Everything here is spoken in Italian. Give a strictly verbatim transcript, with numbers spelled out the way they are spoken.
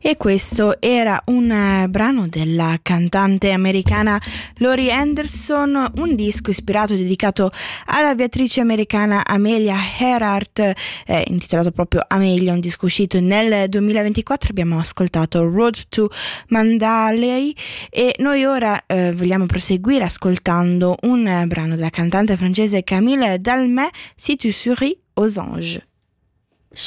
E questo era un eh, brano della cantante americana Laurie Anderson, un disco ispirato e dedicato all'aviatrice americana Amelia Earhart, eh, intitolato proprio Amelia, un disco uscito nel duemilaventiquattro. Abbiamo ascoltato Road to Mandalay e noi ora eh, vogliamo proseguire ascoltando un eh, brano della cantante francese Camille Dalmé, Si tu souris aux anges.